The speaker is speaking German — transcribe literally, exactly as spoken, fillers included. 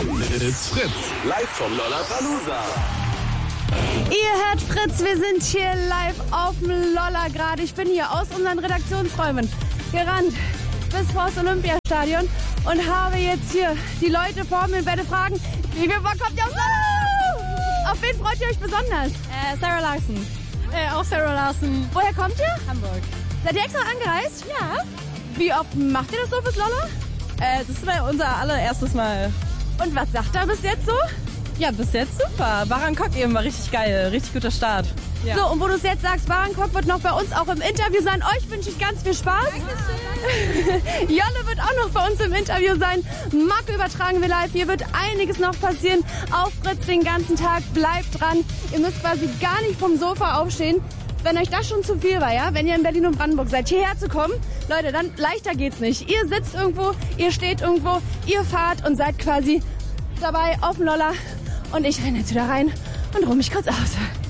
It's Fritz, live vom Lollapalooza. Ihr hört Fritz, wir sind hier live auf dem Lolla gerade. Ich bin hier aus unseren Redaktionsräumen gerannt bis vor das Olympiastadion und habe jetzt hier die Leute vor mir und werde fragen, wie viel Bock habt ihr auf Lolla? Auf wen freut ihr euch besonders? Äh, Sarah Larson. Äh, auch Sarah Larson. Woher kommt ihr? Hamburg. Seid ihr extra angereist? Ja. Wie oft macht ihr das so fürs Lolla? Äh, das ist unser allererstes Mal. Und was sagt er bis jetzt so? Ja, bis jetzt super. Bangkok eben war richtig geil. Richtig guter Start. Ja. So, und wo du es jetzt sagst, Bangkok wird noch bei uns auch im Interview sein. Euch wünsche ich ganz viel Spaß. Jolle wird auch noch bei uns im Interview sein. Marco übertragen wir live. Hier wird einiges noch passieren. Auf Fritz den ganzen Tag. Bleibt dran. Ihr müsst quasi gar nicht vom Sofa aufstehen. Wenn euch das schon zu viel war, ja, wenn ihr in Berlin und Brandenburg seid, hierher zu kommen, Leute, dann leichter geht's nicht. Ihr sitzt irgendwo, ihr steht irgendwo, ihr fahrt und seid quasi dabei auf dem Lolla. Und ich renne jetzt wieder rein und ruhe mich kurz aus.